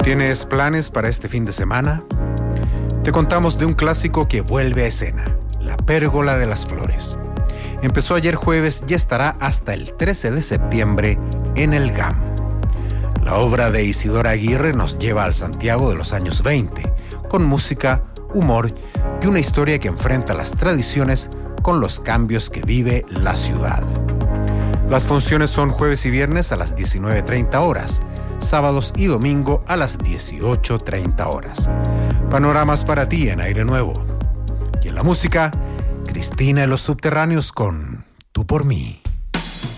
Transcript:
¿Tienes planes para este fin de semana? Te contamos de un clásico que vuelve a escena, La Pérgola de las Flores. Empezó ayer jueves y estará hasta el 13 de septiembre en el GAM. La obra de Isidora Aguirre nos lleva al Santiago de los años 20, con música, humor y una historia que enfrenta las tradiciones con los cambios que vive la ciudad. Las funciones son jueves y viernes a las 19:30 horas, sábados y domingo a las 18:30 horas. Panoramas para ti en Aire Nuevo. Y en la música, Cristina y los Subterráneos con Tú por mí.